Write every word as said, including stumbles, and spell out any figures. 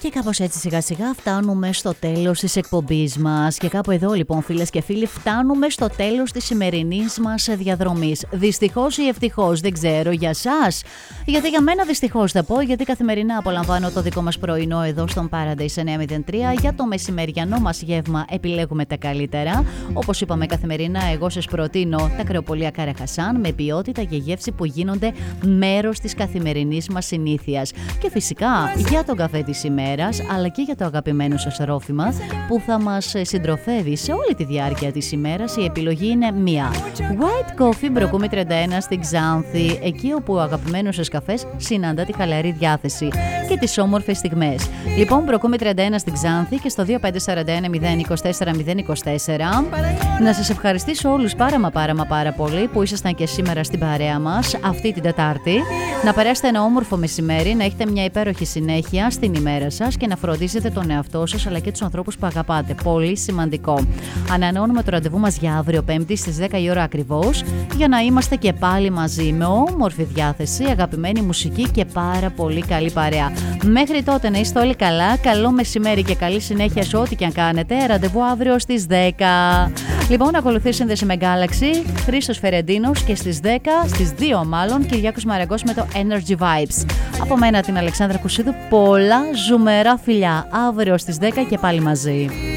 Και κάπως έτσι σιγά σιγά φτάνουμε στο τέλος της εκπομπής μας. Και κάπου εδώ λοιπόν φίλες και φίλοι φτάνουμε στο τέλος της σημερινής μας διαδρομής. Δυστυχώς ή ευτυχώς, δεν ξέρω για σας. Γιατί για μένα δυστυχώς θα πω, γιατί καθημερινά απολαμβάνω το δικό μας πρωινό εδώ στον Paradise εννιακόσια τρία. Για το μεσημεριανό μας γεύμα επιλέγουμε τα καλύτερα. Όπως είπαμε καθημερινά, εγώ σας προτείνω τα κρεοπολία Καραχασάν με ποιότητα και γεύση που γίνονται μέρος της καθημερινής μας συνήθειας. Και φυσικά για τον καφέ της ημέρας, αλλά και για το αγαπημένο σας ρόφημα που θα μας συντροφεύει σε όλη τη διάρκεια της ημέρας. Η επιλογή είναι μία. White Coffee Μπροκούμη τριάντα ένα στην Ξάνθη, εκεί όπου ο αγαπημένος σας καφές συναντά τη χαλαρή διάθεση και τις όμορφες στιγμές. Λοιπόν, Μπροκούμη τριάντα ένα στην Ξάνθη και στο δύο πέντε τέσσερα ένα μηδέν δύο τέσσερα μηδέν δύο τέσσερα. Να σας ευχαριστήσω όλους πάρα μα πάρα μα πάρα πολύ που ήσασταν και σήμερα στην παρέα μας αυτή την Τετάρτη. Να περάσετε ένα όμορφο μεσημέρι, να έχετε μια υπέροχη συνέχεια στην ημέρα σας και να φροντίζετε τον εαυτό σας αλλά και τους ανθρώπους που αγαπάτε. Πολύ σημαντικό. Ανανεώνουμε το ραντεβού μας για αύριο Πέμπτη στις δέκα η ώρα ακριβώς, για να είμαστε και πάλι μαζί με όμορφη διάθεση, αγαπημένη μουσική και πάρα πολύ καλή παρέα. Μέχρι τότε να είστε όλοι καλά, καλό μεσημέρι και καλή συνέχεια σε ό,τι και αν κάνετε. Ραντεβού αύριο στις δέκα. Λοιπόν, ακολουθεί σύνδεση με Galaxy, Χρήστος Φερεντίνος και στις δέκα, στις δύο μάλλον, Κυριάκος Μαρεγκός με το Energy Vibes. Από μένα την Αλεξάνδρα Κουσίδου, πολλά ζουμερά φιλιά. Αύριο στις δέκα και πάλι μαζί.